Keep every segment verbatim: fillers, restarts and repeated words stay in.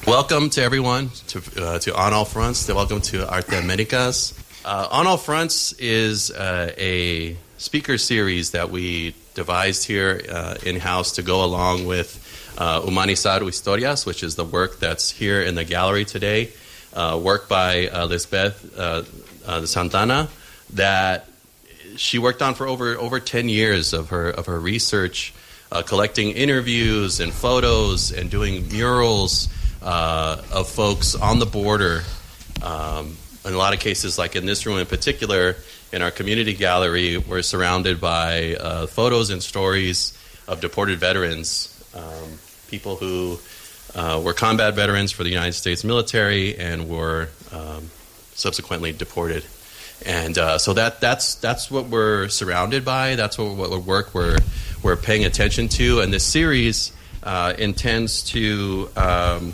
Welcome to everyone to, uh, to On All Fronts. Welcome to Arte Americas. Uh, On All Fronts is uh, a speaker series that we devised here uh, in-house to go along with uh, Humanizar Historias, which is the work that's here in the gallery today, uh, work by uh, Lisbeth uh, uh, Santana that she worked on for over over ten years of her of her research, uh, collecting interviews and photos and doing murals Uh, of folks on the border. Um, in a lot of cases, like in this room in particular, in our community gallery, we're surrounded by uh, photos and stories of deported veterans, um, people who uh, were combat veterans for the United States military and were um, subsequently deported. And uh, so that that's that's what we're surrounded by. That's what, what work we're we're paying attention to. And this series uh, intends to um,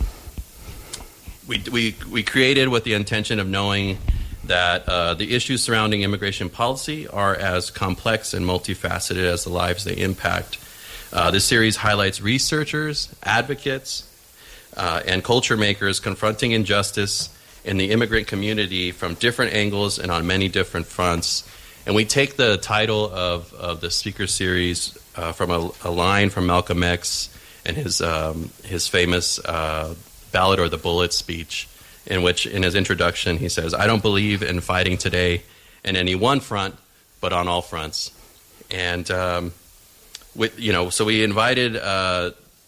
We, we we created with the intention of knowing that uh, the issues surrounding immigration policy are as complex and multifaceted as the lives they impact. Uh, this series highlights researchers, advocates, uh, and culture makers confronting injustice in the immigrant community from different angles and on many different fronts. And we take the title of, of the speaker series uh, from a, a line from Malcolm X and his, um, his famous uh Ballot or the Bullet speech, in which in his introduction he says, "I don't believe in fighting today in any one front, but on all fronts." And um, with you know, so we invited. Uh,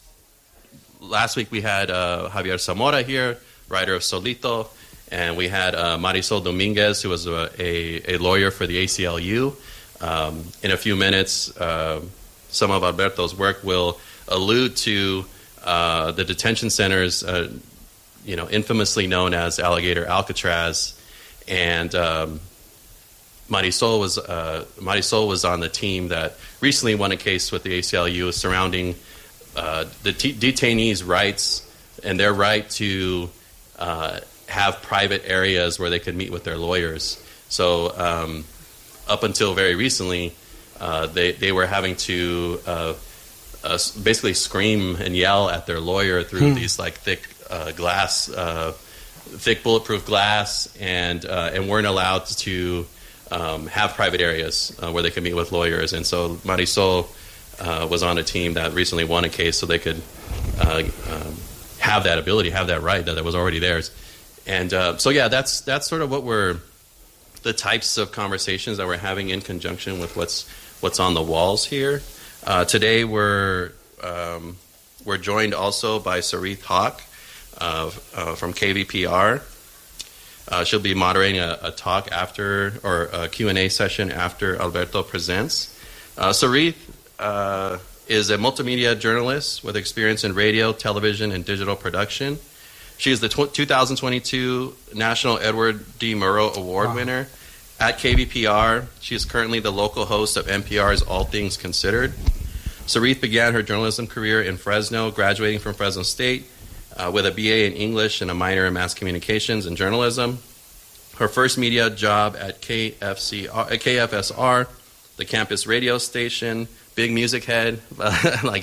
last week we had uh, Javier Zamora here, writer of Solito, and we had uh, Marisol Dominguez, who was a, a, a lawyer for the A C L U. Um, in a few minutes, uh, some of Alberto's work will allude to Uh, the detention centers, uh, you know, infamously known as Alligator Alcatraz, and um, Marisol was uh, Marisol was on the team that recently won a case with the A C L U surrounding uh, the t- detainees' rights and their right to uh, have private areas where they could meet with their lawyers. So um, up until very recently, uh, they they were having to uh, Uh, basically scream and yell at their lawyer through hmm. these like thick uh, glass, uh, thick bulletproof glass, and uh, and weren't allowed to um, have private areas uh, where they could meet with lawyers. And so Marisol uh, was on a team that recently won a case so they could uh, um, have that ability, have that right that was already theirs. And uh, so yeah, that's that's sort of what we're the types of conversations that we're having in conjunction with what's what's on the walls here. Uh, today we're um, we're joined also by Sarith Hawk uh, uh, from K V P R. Uh, she'll be moderating a, a talk after, or a Q and A session after Alberto presents. Uh, Sarith uh, is a multimedia journalist with experience in radio, television, and digital production. She is the tw- two thousand twenty-two National Edward D. Murrow Award wow. winner. At K V P R, she is currently the local host of N P R's All Things Considered. Sarith began her journalism career in Fresno, graduating from Fresno State uh, with a B A in English and a minor in Mass Communications and Journalism. Her first media job at K F C R, at K F S R, the campus radio station, big music head, like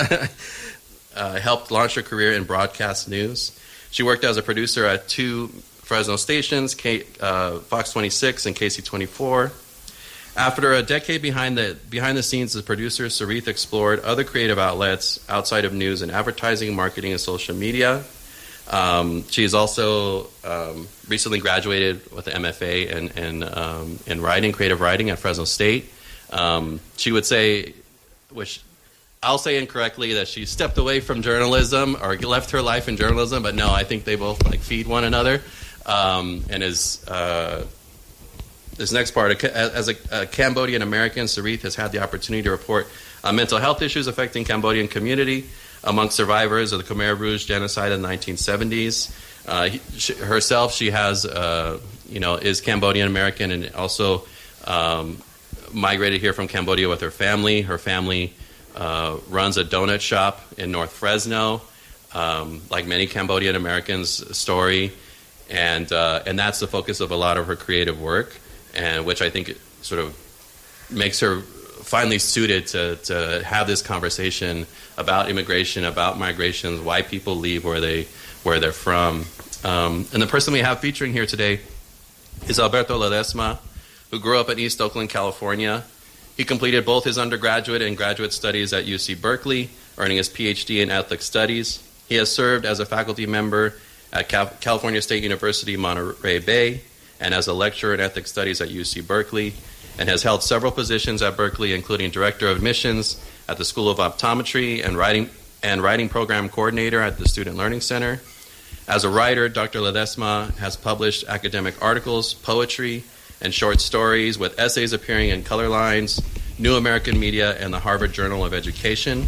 uh, helped launch her career in broadcast news. She worked as a producer at two Fresno stations, K, uh, Fox twenty-six and K C twenty-four. After a decade behind the behind the scenes as a producer, Sarith explored other creative outlets outside of news and advertising, marketing, and social media. Um, she has also um, recently graduated with an M F A in in, um, in writing, creative writing at Fresno State. Um, she would say, which I'll say incorrectly, that she stepped away from journalism or left her life in journalism, but no, I think they both like feed one another. Um, and is uh, this next part, as a, a Cambodian American, Sarith has had the opportunity to report uh, mental health issues affecting Cambodian community among survivors of the Khmer Rouge genocide in the nineteen seventies. Uh, he, she, herself, she has, uh, you know, is Cambodian American and also um, migrated here from Cambodia with her family. Her family uh, runs a donut shop in North Fresno, um, like many Cambodian Americans' story. And uh, and that's the focus of a lot of her creative work, and which I think sort of makes her finally suited to, to have this conversation about immigration, about migrations, why people leave where they where they're from. Um, and the person we have featuring here today is Alberto Ledesma, who grew up in East Oakland, California. He completed both his undergraduate and graduate studies at U C Berkeley, earning his P H D in ethnic studies. He has served as a faculty member at Cal- California State University, Monterey Bay, and as a lecturer in ethnic studies at U C Berkeley, and has held several positions at Berkeley, including director of admissions at the School of Optometry and writing and writing program coordinator at the Student Learning Center. As a writer, Doctor Ledesma has published academic articles, poetry, and short stories, with essays appearing in Color Lines, New American Media, and the Harvard Journal of Education.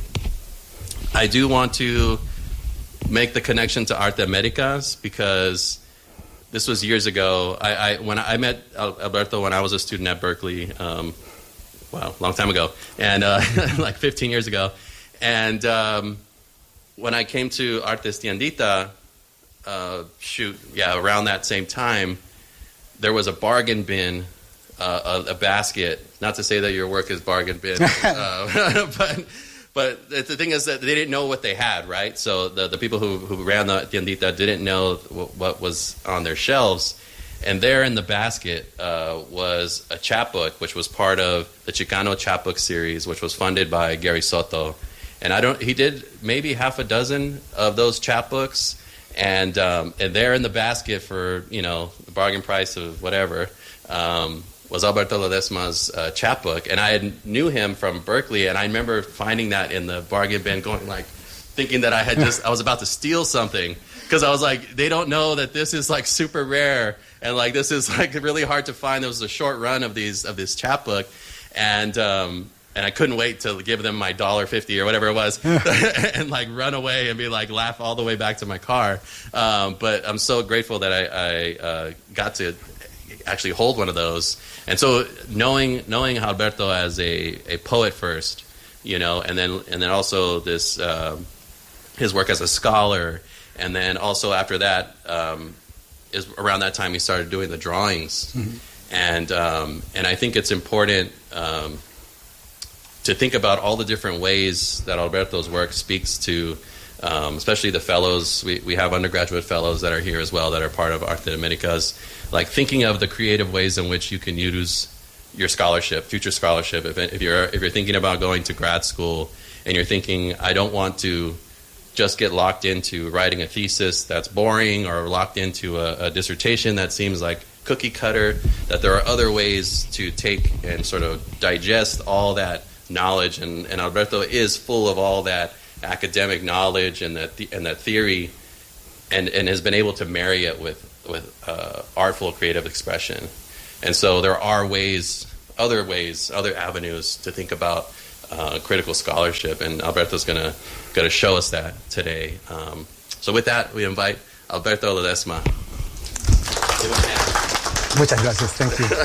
I do want to make the connection to Arte Americas because this was years ago. I, I when I met Alberto when I was a student at Berkeley, um, wow, long time ago, and uh, like fifteen years ago. And um, when I came to Artes Tiendita, uh, shoot, yeah, around that same time, there was a bargain bin, uh, a, a basket. Not to say that your work is bargain bin, uh, but but the thing is that they didn't know what they had, right? So the, the people who, who ran the tiendita didn't know w- what was on their shelves. And there in the basket uh, was a chapbook, which was part of the Chicano chapbook series, which was funded by Gary Soto. And I don't. He did maybe half a dozen of those chapbooks, and um, and there in the basket for you know the bargain price of whatever um, was Alberto Ledesma's uh, chapbook, and I had, knew him from Berkeley, and I remember finding that in the bargain bin, going like, thinking that I had just I was about to steal something because I was like, they don't know that this is like super rare, and like this is like really hard to find. There was a short run of these of this chapbook, and. Um, And I couldn't wait to give them my one dollar fifty or whatever it was and, like, run away and be, like, laugh all the way back to my car. Um, but I'm so grateful that I, I uh, got to actually hold one of those. And so knowing knowing Alberto as a, a poet first, you know, and then and then also this um, his work as a scholar, and then also after that um, is around that time he started doing the drawings. Mm-hmm. And, um, and I think it's important um, – to think about all the different ways that Alberto's work speaks to, um, especially the fellows. We, we have undergraduate fellows that are here as well that are part of Arte Americas. Like thinking of the creative ways in which you can use your scholarship, future scholarship. If, if you're if you're thinking about going to grad school and you're thinking, I don't want to just get locked into writing a thesis that's boring or locked into a, a dissertation that seems like cookie cutter, that there are other ways to take and sort of digest all that knowledge, and, and Alberto is full of all that academic knowledge and that the, and that theory, and, and has been able to marry it with with uh, artful, creative expression. And so there are ways, other ways, other avenues to think about uh, critical scholarship, and Alberto's gonna gonna show us that today. Um, so with that, we invite Alberto Ledesma. Give him a hand. Muchas gracias. Thank you.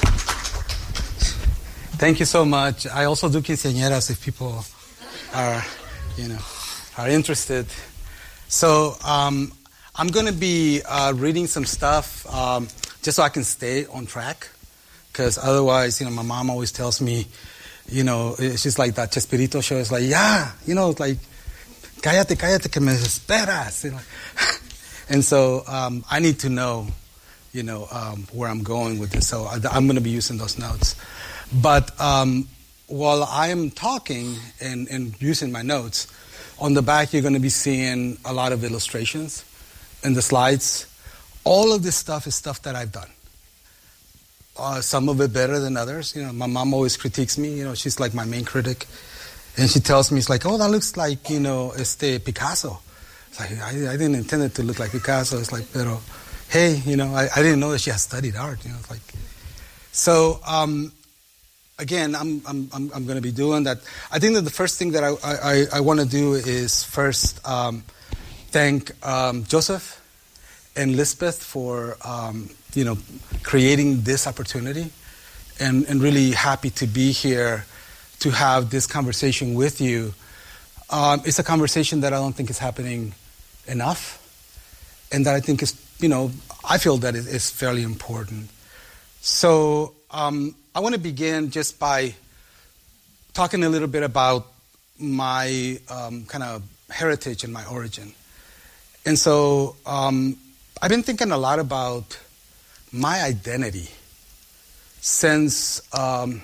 Thank you so much. I also do quinceañeras if people are, you know, are interested. So um, I'm going to be uh, reading some stuff um, just so I can stay on track, because otherwise, you know, my mom always tells me, you know, she's like that Chespirito show. It's like, yeah, you know, it's like, cállate, cállate, que me esperas. You know? And so um, I need to know, you know, um, where I'm going with this. So I, I'm going to be using those notes. But um, while I'm talking and, and using my notes, on the back you're going to be seeing a lot of illustrations in the slides. All of this stuff is stuff that I've done. Uh, some of it better than others. You know, my mom always critiques me. You know, she's like my main critic, and she tells me, "It's like, oh, that looks like, you know, este Picasso." It's like I, I didn't intend it to look like Picasso. It's like, pero hey, you know, I, I didn't know that she has studied art. You know, it's like so. Um, Again, I'm I'm I'm, I'm going to be doing that. I think that the first thing that I I, I want to do is first um, thank um, Joseph and Lisbeth for um, you know creating this opportunity, and and really happy to be here to have this conversation with you. Um, it's a conversation that I don't think is happening enough, and that I think is you know I feel that it is fairly important. So. Um, I want to begin just by talking a little bit about my um, kind of heritage and my origin. And so um, I've been thinking a lot about my identity since um,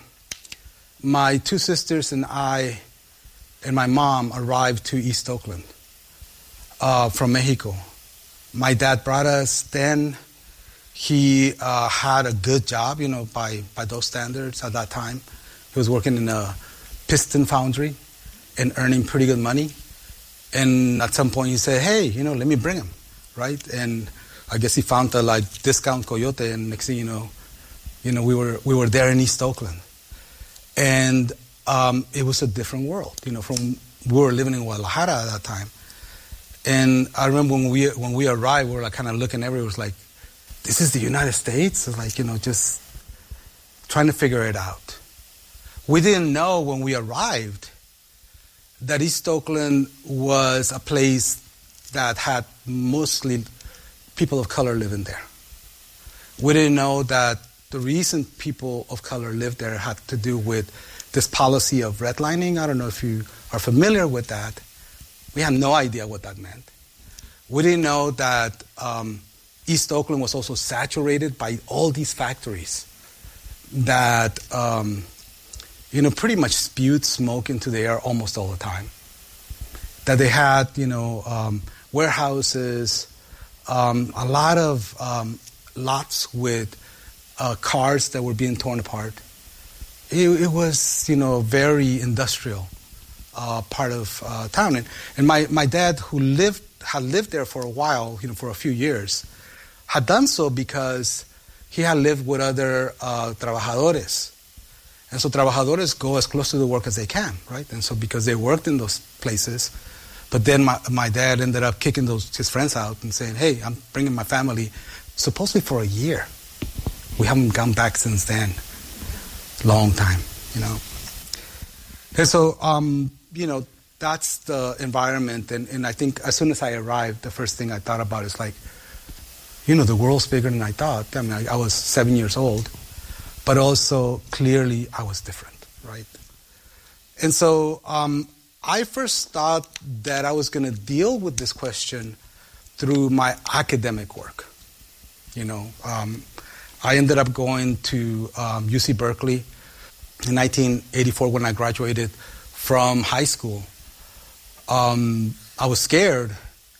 my two sisters and I and my mom arrived to East Oakland uh, from Mexico. My dad brought us then. He uh, had a good job, you know, by, by those standards at that time. He was working in a piston foundry and earning pretty good money. And at some point he said, hey, you know, let me bring him, right? And I guess he found a like discount coyote, and next thing you know, you know, we were we were there in East Oakland. And um, it was a different world, you know, from we were living in Guadalajara at that time. And I remember when we when we arrived, we were like kind of looking everywhere. It was like, this is the United States? It's like, you know, just trying to figure it out. We didn't know when we arrived that East Oakland was a place that had mostly people of color living there. We didn't know that the reason people of color lived there had to do with this policy of redlining. I don't know if you are familiar with that. We had no idea what that meant. We didn't know that um, East Oakland was also saturated by all these factories that, um, you know, pretty much spewed smoke into the air almost all the time. That they had, you know, um, warehouses, um, a lot of um, lots with uh, cars that were being torn apart. It, it was, you know, very industrial uh, part of uh, town. And, and my, my dad, who lived had lived there for a while, you know, for a few years, had done so because he had lived with other uh, trabajadores. And so trabajadores go as close to the work as they can, right? And so because they worked in those places, but then my, my dad ended up kicking those his friends out and saying, hey, I'm bringing my family, supposedly for a year. We haven't gone back since then. Long time, you know. And so, um, you know, that's the environment. And, and I think as soon as I arrived, the first thing I thought about is like, you know, the world's bigger than I thought. I mean, I, I was seven years old, but also clearly I was different, right? And so um, I first thought that I was going to deal with this question through my academic work. You know, um, I ended up going to um, U C Berkeley in nineteen eighty-four when I graduated from high school. Um, I was scared.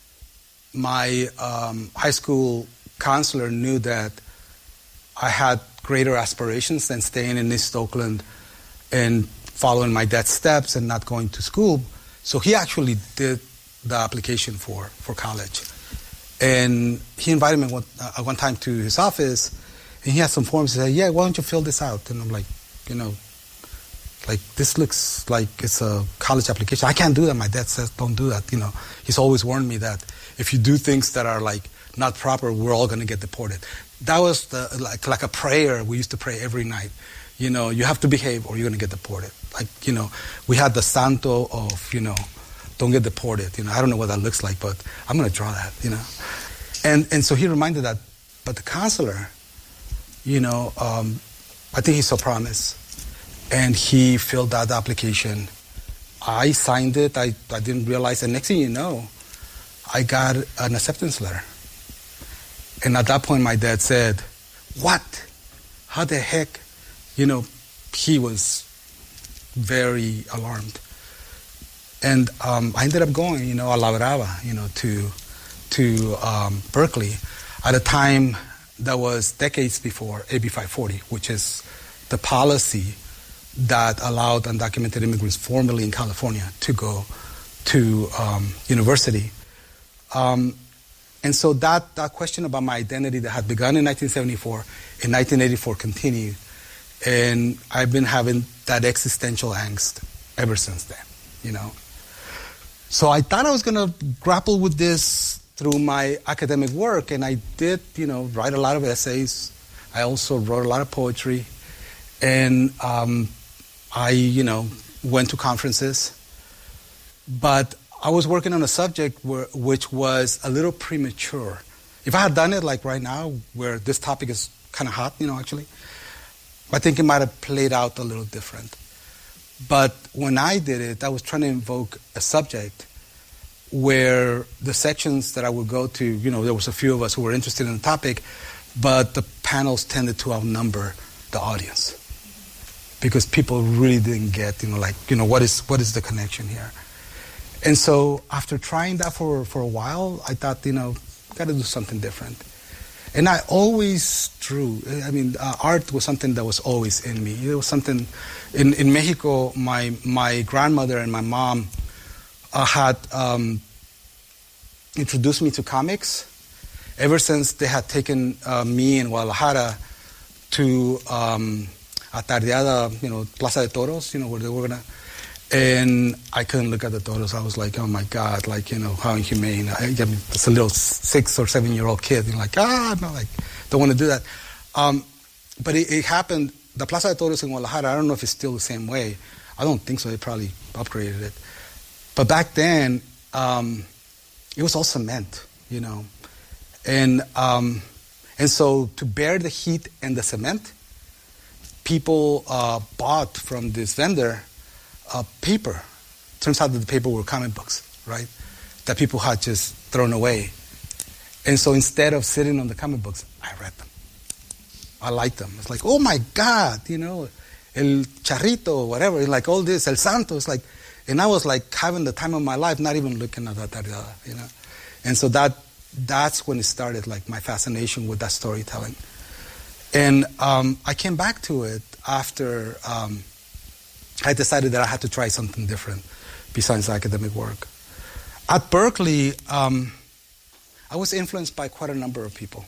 My um, high school counselor knew that I had greater aspirations than staying in East Oakland and following my dad's steps and not going to school. So he actually did the application for, for college. And he invited me one, uh, one time to his office, and he had some forms. He said, yeah, why don't you fill this out? And I'm like, you know, like, this looks like it's a college application. I can't do that. My dad says, don't do that. You know, he's always warned me that if you do things that are, like, not proper, we're all going to get deported. That was the, like, like a prayer we used to pray every night. You know, you have to behave or you're going to get deported. Like, you know, we had the santo of, you know, don't get deported. You know, I don't know what that looks like, but I'm going to draw that, you know. And and so he reminded that, but the counselor, you know, um, I think he saw promise. And he filled out the application. I signed it. I, I didn't realize. And next thing you know, I got an acceptance letter. And at that point, my dad said, what? How the heck? You know, he was very alarmed. And um, I ended up going, you know, a La Brava, you know, to, to um, Berkeley at a time that was decades before A B five forty, which is the policy that allowed undocumented immigrants formerly in California to go to um, university. Um, and so that, that question about my identity that had begun in nineteen seventy-four, in nineteen eighty-four continued. And I've been having that existential angst ever since then, you know. So I thought I was going to grapple with this through my academic work, and I did, you know, write a lot of essays. I also wrote a lot of poetry. And um, I, you know, went to conferences, but I was working on a subject where, which was a little premature. If I had done it like right now, where this topic is kind of hot, you know, actually, I think it might have played out a little different. But when I did it, I was trying to invoke a subject where the sections that I would go to, you know, there was a few of us who were interested in the topic, but the panels tended to outnumber the audience because people really didn't get, you know, like, you know, what is what is the connection here? And so after trying that for, for a while, I thought, you know, got to do something different. And I always drew. I mean, uh, art was something that was always in me. It was something, in, in Mexico, my, my grandmother and my mom uh, had um, introduced me to comics. Ever since they had taken uh, me in Guadalajara to um, Atardeada, you know, Plaza de Toros, you know, where they were gonna, and I couldn't look at the toros. I was like, oh my God, like, you know, how inhumane. I, I mean, it's a little six or seven year old kid. You're like, ah, no, like, don't want to do that. Um, but it, it happened, the Plaza de Toros in Guadalajara, I don't know if it's still the same way. I don't think so. They probably upgraded it. But back then, um, it was all cement, you know. And um, and so to bear the heat and the cement, people uh, bought from this vendor uh, paper. Turns out that the paper were comic books, right? That people had just thrown away. And so instead of sitting on the comic books, I read them. I liked them. It's like, oh my God, you know, El Charrito, whatever, like all this, El Santo. It's like, and I was like having the time of my life, not even looking at that, you know. And so that that's when it started, like my fascination with that storytelling. And um, I came back to it after um, I decided that I had to try something different besides academic work. At Berkeley, um, I was influenced by quite a number of people.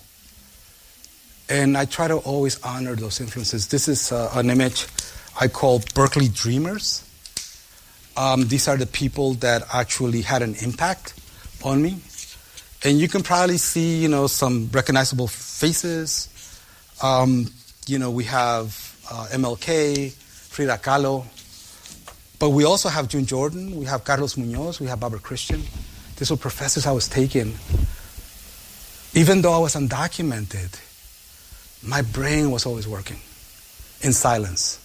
And I try to always honor those influences. This is uh, an image I call Berkeley Dreamers. Um, these are the people that actually had an impact on me. And you can probably see, you know, some recognizable faces. Um, you know, we have uh, M L K, Frida Kahlo. But we also have June Jordan. We have Carlos Munoz. We have Barbara Christian. These were professors I was taking. Even though I was undocumented, my brain was always working in silence.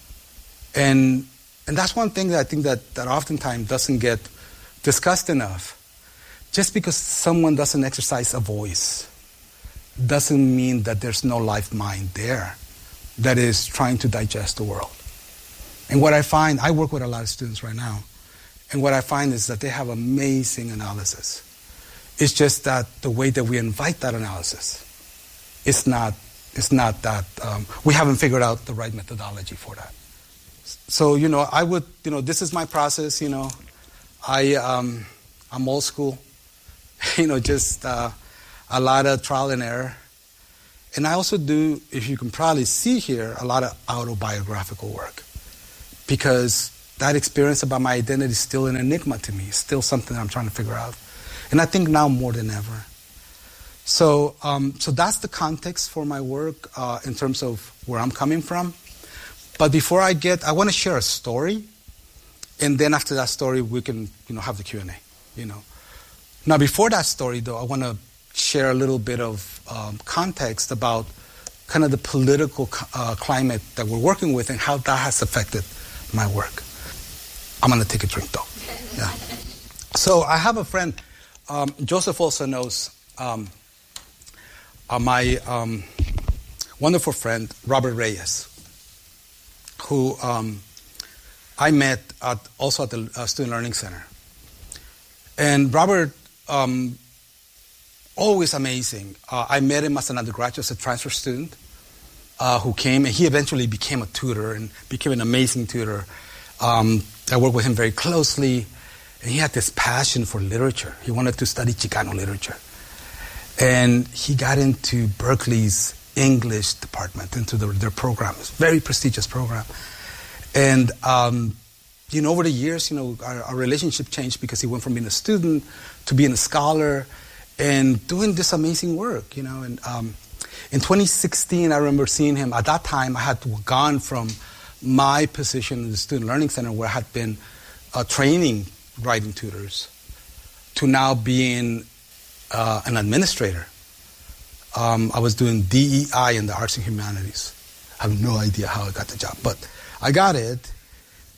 And and that's one thing that I think that, that oftentimes doesn't get discussed enough. Just because someone doesn't exercise a voice doesn't mean that there's no life mind there that is trying to digest the world. And what I find, I work with a lot of students right now, and what I find is that they have amazing analysis. It's just that the way that we invite that analysis, it's not, it's not that, um, we haven't figured out the right methodology for that. So, you know, I would, you know, this is my process, you know. I, um, I'm old school. You know, just uh, a lot of trial and error. And I also do, if you can probably see here, a lot of autobiographical work. Because that experience about my identity is still an enigma to me. It's still something I'm trying to figure out. And I think now more than ever. So um, so that's the context for my work uh, in terms of where I'm coming from. But before I get, I want to share a story. And then after that story, we can, you know, have the Q and A, you know. Now, before that story, though, I want to share a little bit of um, context about kind of the political uh, climate that we're working with and how that has affected my work. I'm going to take a drink, though. Yeah. So I have a friend, um, Joseph also knows um, uh, my um, wonderful friend, Robert Reyes, who um, I met at, also at the uh, Student Learning Center. And Robert, um, always amazing. Uh, I met him as an undergraduate, as a transfer student uh, who came, and he eventually became a tutor and became an amazing tutor. Um, I worked with him very closely, and he had this passion for literature. He wanted to study Chicano literature. And he got into Berkeley's English department, into the, their program. It's a very prestigious program. And um, you know, over the years, you know, our, our relationship changed because he went from being a student to being a scholar and doing this amazing work, you know. And um, in twenty sixteen, I remember seeing him. At that time, I had gone from my position in the Student Learning Center, where I had been uh, training writing tutors, to now being uh, an administrator. Um, I was doing D E I in the arts and humanities. I have no idea how I got the job, but I got it.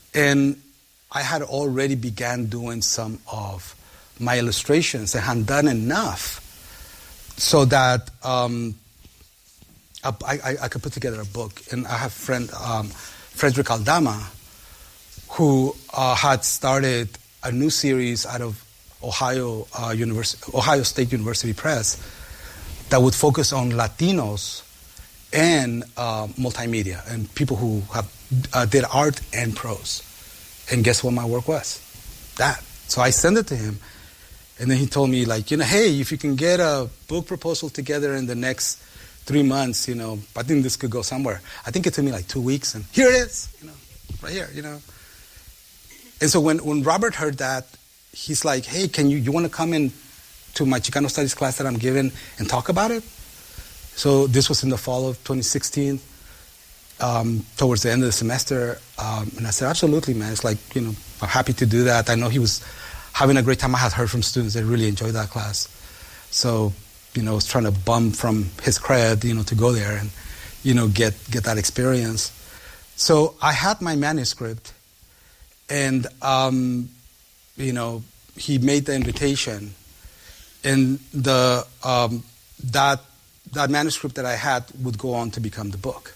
And I had already began doing some of my illustrations and had done enough so that um, I, I, I could put together a book. And I have a friend, um, Frederick Aldama, who uh, had started a new series out of Ohio uh, University, Ohio State University Press that would focus on Latinos and uh, multimedia and people who have uh, did art and prose. And guess what my work was? That. So I sent it to him, and then he told me, like, you know, hey, if you can get a book proposal together in the next three months, you know, I think this could go somewhere. I think it took me like two weeks, and here it is, you know, right here, you know. And so when, when Robert heard that, he's like, hey, can you, you want to come in to my Chicano Studies class that I'm giving and talk about it? So this was in the fall of twenty sixteen, um, towards the end of the semester. Um, and I said, absolutely, man. It's like, you know, I'm happy to do that. I know he was having a great time. I had heard from students that really enjoyed that class. So, you know, I was trying to bum from his cred, you know, to go there and, you know, get, get that experience. So I had my manuscript, and, um, you know, he made the invitation, and the um, that that manuscript that I had would go on to become the book.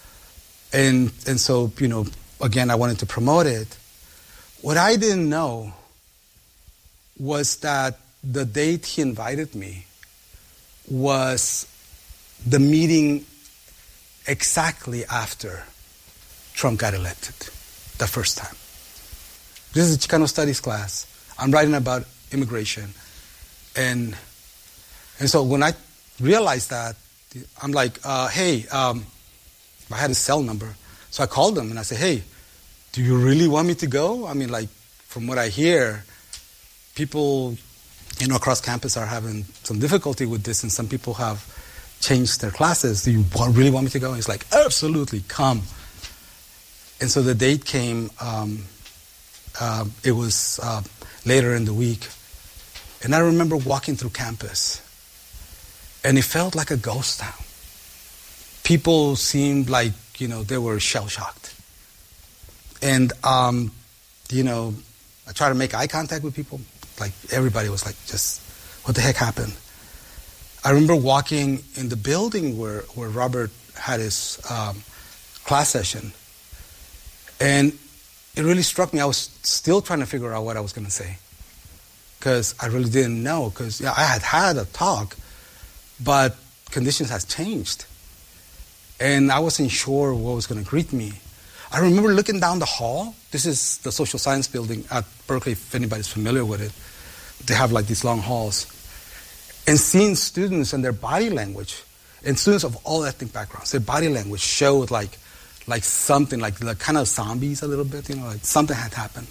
And and so, you know, again, I wanted to promote it. What I didn't know was that the date he invited me was the meeting exactly after Trump got elected, the first time. This is a Chicano Studies class. I'm writing about immigration. And and so when I realized that, I'm like, uh, hey, um, I had his cell number. So I called him and I said, hey, do you really want me to go? I mean, like, from what I hear, people, you know, across campus are having some difficulty with this, and some people have changed their classes. Do you really want me to go? And he's like, absolutely, come. And so the date came, um, uh, it was uh, later in the week. And I remember walking through campus, and it felt like a ghost town. People seemed like, you know, they were shell-shocked. And, um, you know, I tried to make eye contact with people. Like, everybody was like, just, what the heck happened? I remember walking in the building where, where Robert had his um, class session. And it really struck me. I was still trying to figure out what I was going to say, because I really didn't know. Because yeah, I had had a talk, but conditions had changed. And I wasn't sure what was going to greet me. I remember looking down the hall. This is the social science building at Berkeley, if anybody's familiar with it. They have like these long halls. And seeing students and their body language, and students of all ethnic backgrounds, their body language showed like like something, like, like kind of zombies a little bit, you know, like something had happened.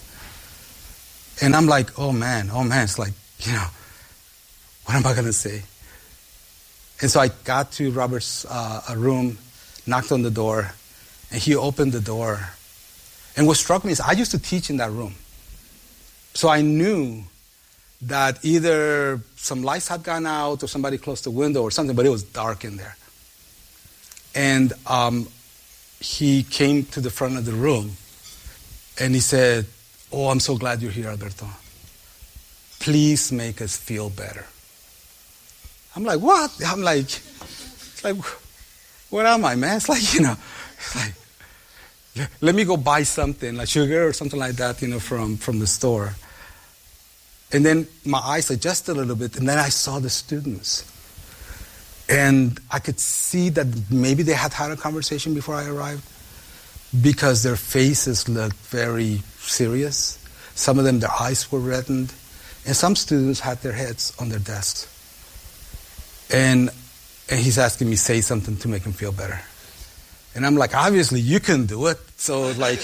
And I'm like, oh man, oh man, it's like, you know, what am I going to say? And so I got to Robert's uh, a room, knocked on the door, and he opened the door. And what struck me is I used to teach in that room. So I knew that either some lights had gone out or somebody closed the window or something, but it was dark in there. And um, he came to the front of the room, and he said, oh, I'm so glad you're here, Alberto. Please make us feel better. I'm like, what? I'm like, it's like, what am I, man? It's like, you know, it's like, let me go buy something, like sugar or something like that, you know, from, from the store. And then my eyes adjusted a little bit, and then I saw the students. And I could see that maybe they had had a conversation before I arrived, because their faces looked very serious. Some of them, their eyes were reddened. And some students had their heads on their desks. And, and he's asking me to say something to make him feel better. And I'm like, obviously, you can do it. So, like,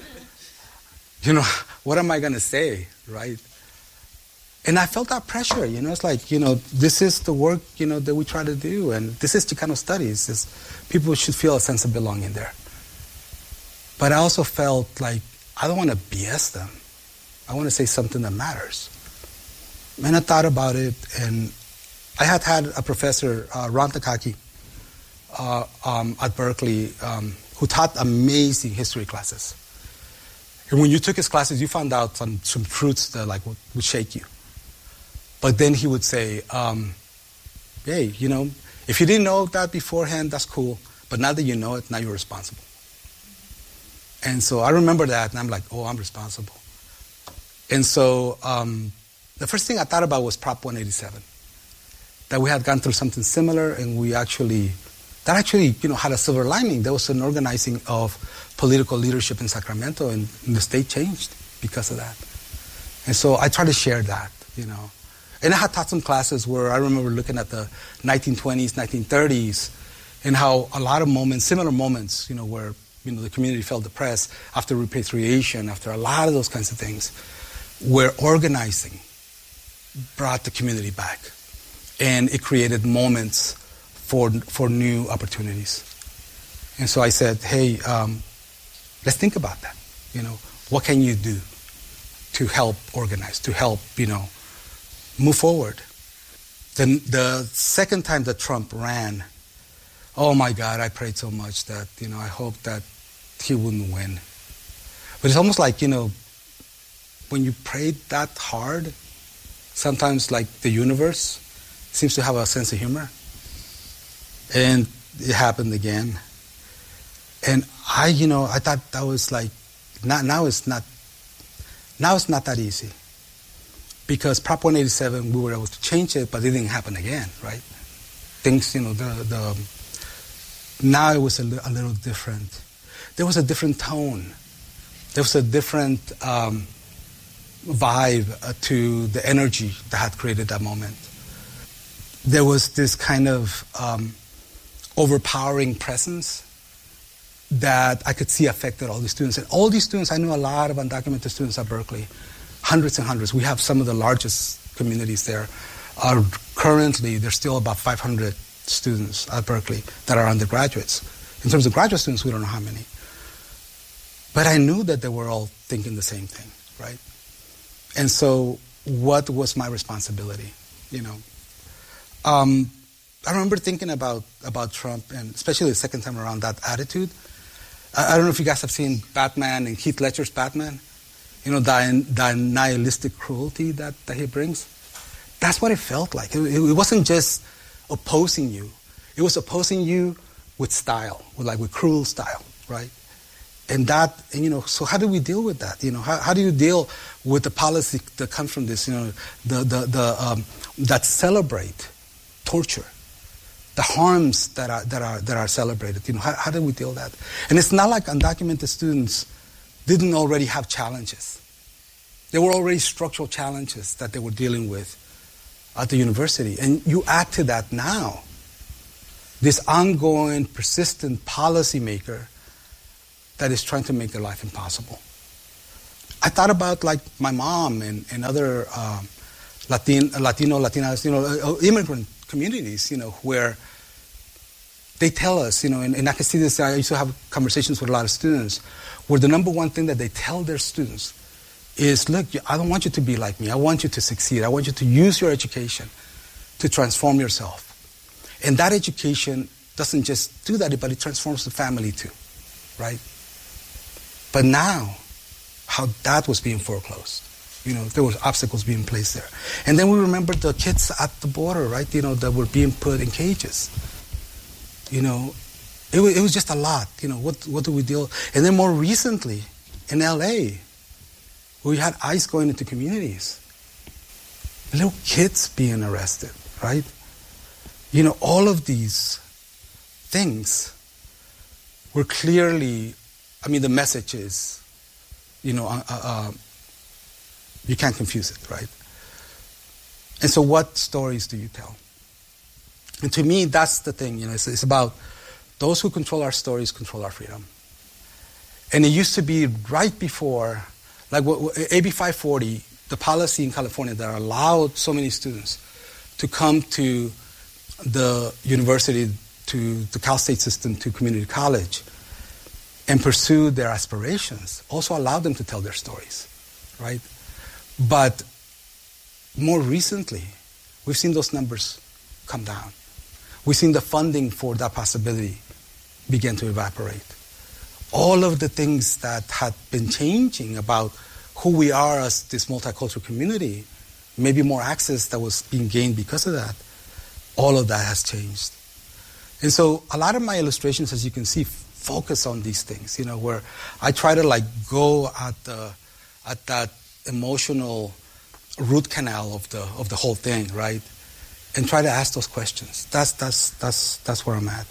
you know, what am I going to say, right? And I felt that pressure, you know. It's like, you know, this is the work, you know, that we try to do. And this is Chicano Studies. It's, people should feel a sense of belonging there. But I also felt like I don't want to B S them. I want to say something that matters. And I thought about it, and I had had a professor, uh, Ron Takaki, uh, um, at Berkeley, um, who taught amazing history classes. And when you took his classes, you found out some, some truths that like would, would shake you. But then he would say, um, hey, you know, if you didn't know that beforehand, that's cool. But now that you know it, now you're responsible. And so I remember that, and I'm like, oh, I'm responsible. And so um, the first thing I thought about was Prop one eighty-seven. That we had gone through something similar, and we actually, that actually, you know, had a silver lining. There was an organizing of political leadership in Sacramento, and, and the state changed because of that. And so I tried to share that, you know. And I had taught some classes where I remember looking at the nineteen twenties, nineteen thirties, and how a lot of moments, similar moments, you know, where, you know, the community felt depressed after repatriation, after a lot of those kinds of things, where organizing brought the community back. And it created moments for for new opportunities. And so I said, hey, um, let's think about that. You know, what can you do to help organize, to help, you know, move forward? Then the second time that Trump ran, oh my God, I prayed so much that, you know, I hoped that he wouldn't win. But it's almost like, you know, when you prayed that hard, sometimes like the universe seems to have a sense of humor. And it happened again. And I, you know, I thought that was like, not, now it's not, now it's not that easy. Because Prop one eighty-seven, we were able to change it, but it didn't happen again, right? Things, you know, the, the now it was a, li- a little different. There was a different tone. There was a different um, vibe uh, to the energy that had created that moment. There was this kind of um, overpowering presence that I could see affected all these students. And all these students, I knew a lot of undocumented students at Berkeley, hundreds and hundreds. We have some of the largest communities there. Uh, currently, there's still about five hundred students at Berkeley that are undergraduates. In terms of graduate students, we don't know how many. But I knew that they were all thinking the same thing, right? And so what was my responsibility, you know? Um, I remember thinking about, about Trump, and especially the second time around, that attitude. I, I don't know if you guys have seen Batman and Heath Ledger's Batman. You know, that, that nihilistic cruelty that, that he brings. That's what it felt like. It, it wasn't just opposing you. It was opposing you with style, with like with cruel style, right? And that, and you know, so how do we deal with that? You know, how, how do you deal with the policy that comes from this? You know, the the the um, that celebrate torture, the harms that are that are that are celebrated. You know, how, how do we deal with that? And it's not like undocumented students didn't already have challenges. There were already structural challenges that they were dealing with at the university. And you add to that now this ongoing, persistent policymaker that is trying to make their life impossible. I thought about like my mom and, and other um, Latin, Latino, Latinas, you know, immigrant communities, you know, where they tell us, you know, and, and I can see this, I used to have conversations with a lot of students, where the number one thing that they tell their students is, look, I don't want you to be like me. I want you to succeed. I want you to use your education to transform yourself. And that education doesn't just do that, but it transforms the family too, right? But now, how that was being foreclosed. You know, there was obstacles being placed there. And then we remember the kids at the border, right, you know, that were being put in cages. You know, it was, it was just a lot. You know, what what do we deal? And then more recently, in L A, we had ICE going into communities. Little kids being arrested, right? You know, all of these things were clearly, I mean, the message is, you know, uh, uh, you can't confuse it, right? And so what stories do you tell? And to me, that's the thing, you know, it's, it's about those who control our stories control our freedom. And it used to be right before, like A B five forty, the policy in California that allowed so many students to come to the university, to the Cal State system, to community college, and pursue their aspirations, also allowed them to tell their stories, right? But more recently, we've seen those numbers come down. We've seen the funding for that possibility begin to evaporate. all of the things that had been changing about who we are as this multicultural community, maybe more access that was being gained because of that, all of that has changed. And so a lot of my illustrations, as you can see, focus on these things, you know, where I try to like go at the at that emotional root canal of the of the whole thing, right? And try to ask those questions. That's that's that's that's where I'm at.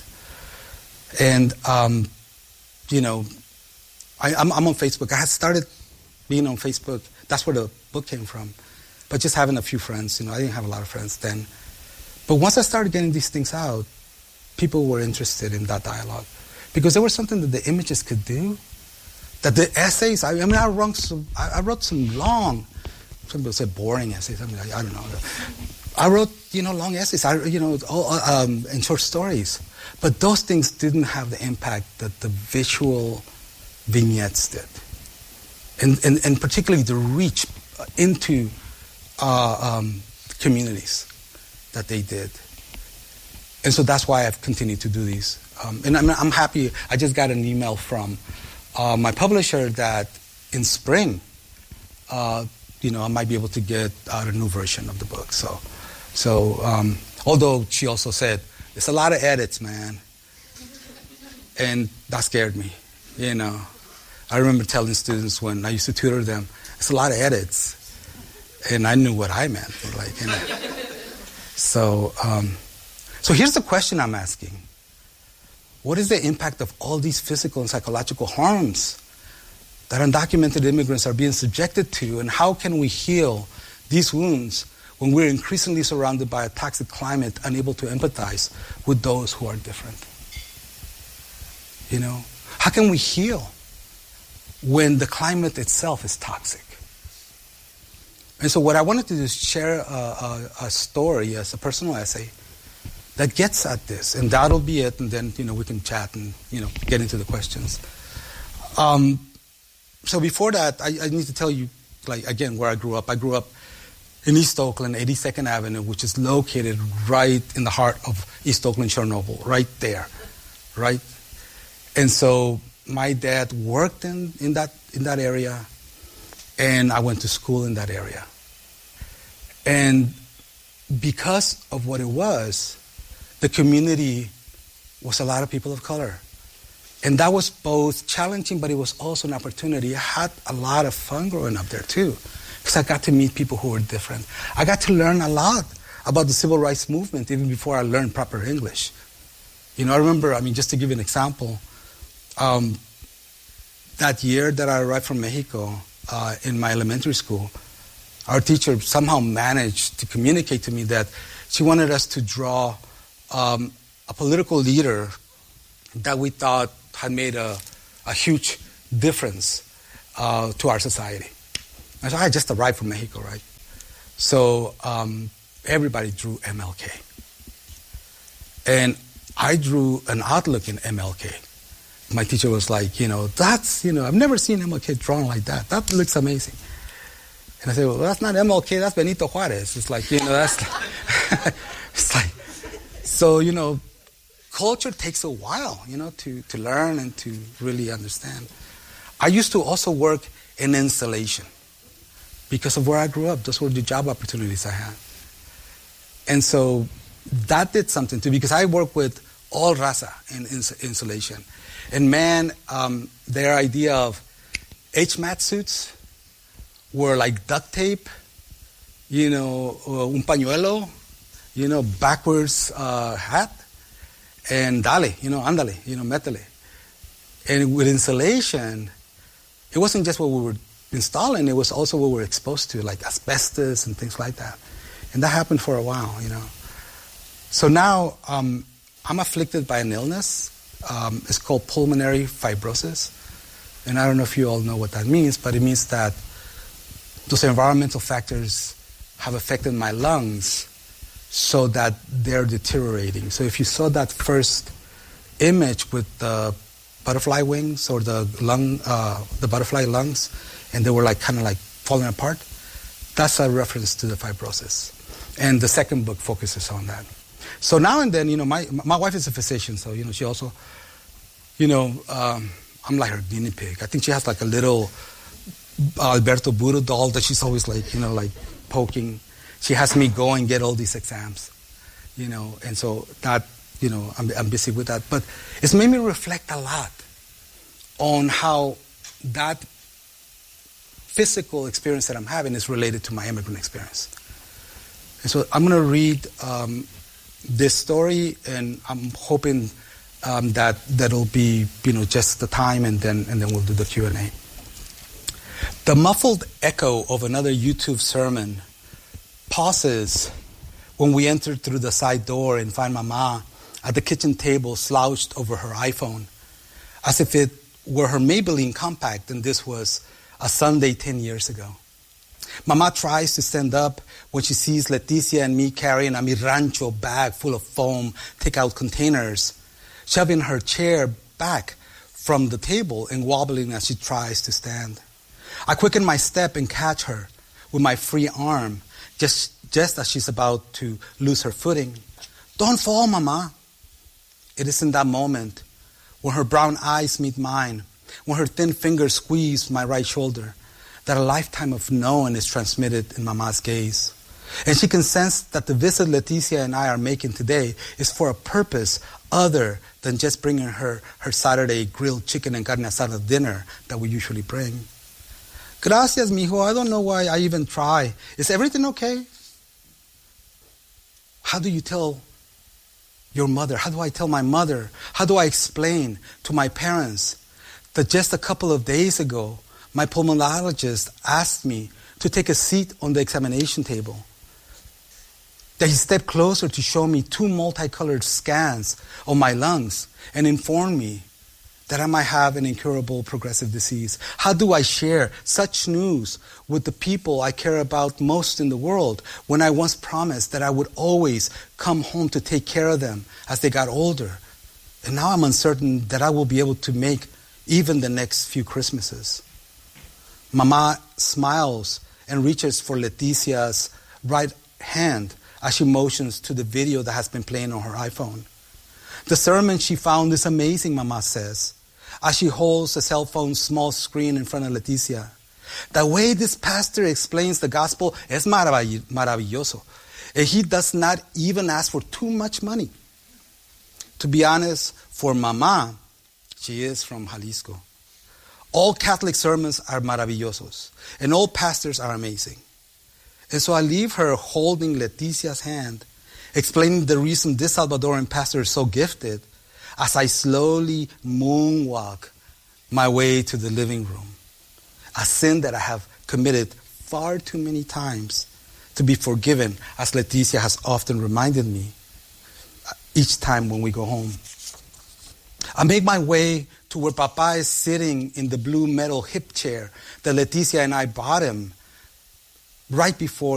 And um, you know, I, I'm, I'm on Facebook. I had started being on Facebook. That's where the book came from. But just having a few friends, you know, I didn't have a lot of friends then. But once I started getting these things out, people were interested in that dialogue. Because there was something that the images could do, that the essays, I, I mean, I wrote some, I, I wrote some long, some people say boring essays, I mean, I, I don't know. I wrote, you know, long essays, I, you know, all, um, and short stories. But those things didn't have the impact that the visual vignettes did. And, and, and particularly the reach into uh, um, communities that they did. And so that's why I've continued to do these. Um, and I'm, I'm happy. I just got an email from uh, my publisher that in spring, uh, you know, I might be able to get out a new version of the book. So, so um, although she also said, it's a lot of edits, man. And that scared me, you know. I remember telling students when I used to tutor them, it's a lot of edits. And I knew what I meant. Like, you know. So, um, so here's the question I'm asking. What is the impact of all these physical and psychological harms that undocumented immigrants are being subjected to, and how can we heal these wounds when we're increasingly surrounded by a toxic climate, unable to empathize with those who are different? You know, how can we heal when the climate itself is toxic? And so what I wanted to do is share a, a, a story as a personal essay that gets at this, and that'll be it, and then, you know, we can chat and, you know, get into the questions. Um, so before that, I, I need to tell you, like, again, where I grew up. I grew up in East Oakland, eighty-second Avenue, which is located right in the heart of East Oakland, Chernobyl, right there, right? And so my dad worked in, in that in that area, and I went to school in that area. And because of what it was, the community was a lot of people of color. And that was both challenging, but it was also an opportunity. I had a lot of fun growing up there, too, because I got to meet people who were different. I got to learn a lot about the civil rights movement, even before I learned proper English. You know, I remember, I mean, just to give you an example, um, that year that I arrived from Mexico uh, in my elementary school, our teacher somehow managed to communicate to me that she wanted us to draw um, a political leader that we thought had made a, a huge difference uh, to our society. I said, I just arrived from Mexico, right? So um, everybody drew M L K. And I drew an outlook in M L K. My teacher was like, you know, that's, you know, I've never seen M L K drawn like that. That looks amazing. And I said, well, that's not M L K, that's Benito Juarez. It's like, you know, that's, it's like, so, you know, culture takes a while, you know, to, to learn and to really understand. I used to also work in installation because of where I grew up. Those were the job opportunities I had. And so that did something too, because I work with all raza in ins- installation. And man, um, their idea of H M A T suits were like duct tape, you know, uh, un pañuelo, you know, backwards uh, hat, and dale, you know, andale, you know, métele. And with installation, it wasn't just what we were installing, it was also what we were exposed to, like asbestos and things like that. And that happened for a while, you know. So now um, I'm afflicted by an illness. Um, it's called pulmonary fibrosis. And I don't know if you all know what that means, but it means that those environmental factors have affected my lungs so that they're deteriorating. So if you saw that first image with the butterfly wings or the lung, uh, the butterfly lungs, and they were like kind of like falling apart, that's a reference to the fibrosis. And the second book focuses on that. So now and then, you know, my my wife is a physician, so, you know, she also, you know, um, I'm like her guinea pig. I think she has like a little Alberto Budo doll that she's always like, you know, like poking. She has me go and get all these exams, you know, and so that, you know, I'm, I'm busy with that. But it's made me reflect a lot on how that physical experience that I'm having is related to my immigrant experience. And so I'm going to read um, this story, and I'm hoping um, that that'll be, you know, just the time, and then and then we'll do the Q and A. The muffled echo of another YouTube sermon pauses when we enter through the side door and find Mama at the kitchen table slouched over her iPhone, as if it were her Maybelline compact and this was a Sunday ten years ago. Mama tries to stand up when she sees Leticia and me carrying a Mi Rancho bag full of foam takeout containers, shoving her chair back from the table and wobbling as she tries to stand. I quicken my step and catch her with my free arm, just, just as she's about to lose her footing. Don't fall, Mama. It is in that moment, when her brown eyes meet mine, when her thin fingers squeeze my right shoulder, that a lifetime of knowing is transmitted in Mama's gaze. And she can sense that the visit Leticia and I are making today is for a purpose other than just bringing her her Saturday grilled chicken and carne asada dinner that we usually bring. Gracias, mijo. I don't know why I even try. Is everything okay? How do you tell your mother? How do I tell my mother? How do I explain to my parents that just a couple of days ago, my pulmonologist asked me to take a seat on the examination table, that he stepped closer to show me two multicolored scans of my lungs and informed me that I might have an incurable progressive disease? How do I share such news with the people I care about most in the world when I once promised that I would always come home to take care of them as they got older? And now I'm uncertain that I will be able to make even the next few Christmases. Mama smiles and reaches for Leticia's right hand as she motions to the video that has been playing on her iPhone. The sermon she found is amazing, Mama says, as she holds the cell phone's small screen in front of Leticia. The way this pastor explains the gospel es maravilloso. And he does not even ask for too much money. To be honest, for Mama, she is from Jalisco. All Catholic sermons are maravillosos, and all pastors are amazing. And so I leave her holding Leticia's hand, explaining the reason this Salvadoran pastor is so gifted, as I slowly moonwalk my way to the living room. A sin that I have committed far too many times to be forgiven, as Leticia has often reminded me each time when we go home. I make my way to where Papa is sitting in the blue metal hip chair that Leticia and I bought him right before